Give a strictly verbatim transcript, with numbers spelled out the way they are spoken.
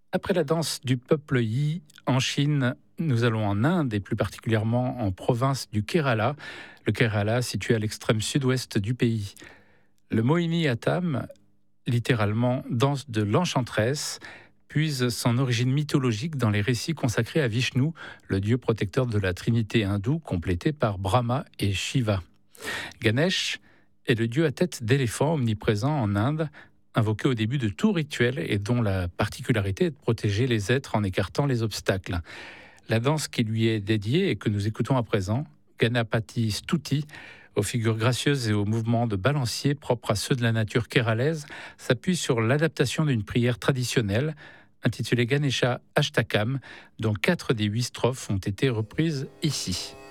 Après la danse du peuple Yi en Chine, nous allons en Inde et plus particulièrement en province du Kerala. Le Kerala situé à l'extrême sud-ouest du pays. Le Mohini Attam, littéralement danse de l'enchanteresse, puise son origine mythologique dans les récits consacrés à Vishnu, le dieu protecteur de la trinité hindoue, complété par Brahma et Shiva. Ganesh est le dieu à tête d'éléphant omniprésent en Inde, invoqué au début de tout rituel et dont la particularité est de protéger les êtres en écartant les obstacles. La danse qui lui est dédiée et que nous écoutons à présent, Ganapati Stuti, aux figures gracieuses et aux mouvements de balancier propres à ceux de la nature kéralaise, s'appuie sur l'adaptation d'une prière traditionnelle intitulée Ganesha Ashtakam, dont quatre des huit strophes ont été reprises ici.